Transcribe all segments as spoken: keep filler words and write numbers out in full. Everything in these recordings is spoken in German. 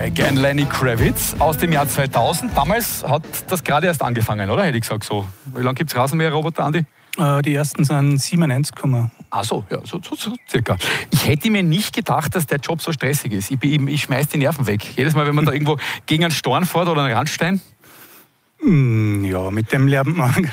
Again Lenny Kravitz aus dem Jahr zweitausend. Damals hat das gerade erst angefangen, oder? Hätte ich gesagt so. Wie lange gibt es Rasenmäherroboter, Andi? Äh, die ersten sind siebenundneunzig gekommen. Ach so, ja, so, so, so circa. Ich hätte mir nicht gedacht, dass der Job so stressig ist. Ich, ich, ich schmeiß die Nerven weg. Jedes Mal, wenn man da irgendwo gegen einen Storn fährt oder einen Randstein. Ja, mit dem lernt man.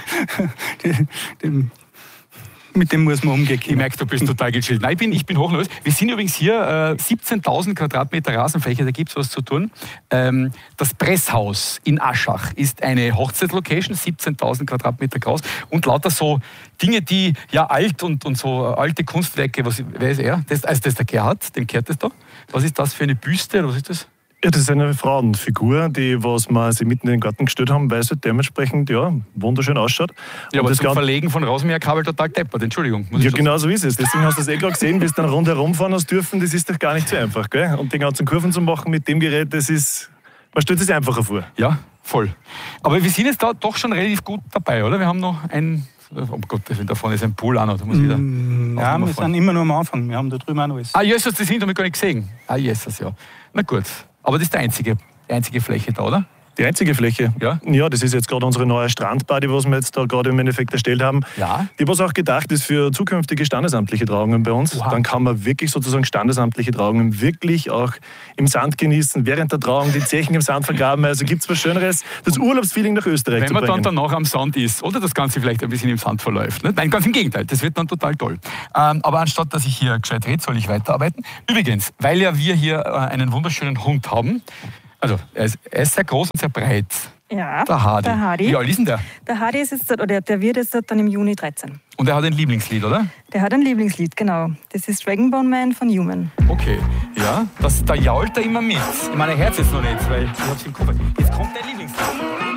dem, mit dem muss man umgehen. Ich merke, du bist total gechillt. Nein, ich bin, ich bin hochnervös. Wir sind übrigens hier, äh, siebzehntausend Quadratmeter Rasenfläche, da gibt es was zu tun. Ähm, das Presshaus in Aschach ist eine Hochzeitslocation, siebzehntausend Quadratmeter groß und lauter so Dinge, die ja alt und, und so alte Kunstwerke, was, wer ist er? Das, also das der Gerhard, dem gehört das da. Was ist das für eine Büste oder was ist das? Ja, das ist eine Frauenfigur, die was wir sie mitten in den Garten gestellt haben, weil sie dementsprechend ja, wunderschön ausschaut. Ja, aber das zum Verlegen von Rasenmäherkabel total deppert, Entschuldigung. Ja, genau so ist es. Deswegen hast du es eh gerade gesehen, wie es dann rundherum fahren hast dürfen, das ist doch gar nicht so einfach. Gell? Und die ganzen Kurven zu machen mit dem Gerät, das ist, man stellt es einfacher vor. Ja, voll. Aber wir sind jetzt da doch schon relativ gut dabei, oder? Wir haben noch ein... Oh Gott, da vorne ist ein Pool auch noch. Da muss wieder mm, ja, wir sind immer nur am Anfang. Wir haben da drüben auch noch alles. Ah, Jesus, das haben wir gar nicht gesehen. Ah, Jesus, ja. Na gut. Aber das ist die einzige, die einzige Fläche da, oder? Die einzige Fläche? Ja. Ja, das ist jetzt gerade unsere neue Strandparty, was wir jetzt da gerade im Endeffekt erstellt haben. Ja. Die, was auch gedacht ist für zukünftige standesamtliche Trauungen bei uns. Oha. Dann kann man wirklich sozusagen standesamtliche Trauungen wirklich auch im Sand genießen, während der Trauung die Zechen im Sand vergraben. Also gibt es was Schöneres, das Urlaubsfeeling nach Österreich Wenn zu man bringen. dann danach am Sand ist oder das Ganze vielleicht ein bisschen im Sand verläuft. Ne? Nein, ganz im Gegenteil, das wird dann total toll. Ähm, aber anstatt, dass ich hier gescheit rede, soll ich weiterarbeiten. Übrigens, weil ja wir hier äh, einen wunderschönen Hund haben, also er ist, er ist sehr groß und sehr breit. Ja, Der Hardy. der Hardy. Wie alt ist denn der? Der Hardy ist jetzt, oder der wird jetzt dann im Juni dreizehn. Und er hat ein Lieblingslied, oder? Der hat ein Lieblingslied, genau. Das ist Dragonbone Man von Human. Okay, ja, das, da jault er immer mit. Ich meine, er hört es jetzt noch nicht, weil ich hab's im Kopf. Jetzt kommt dein Lieblingslied.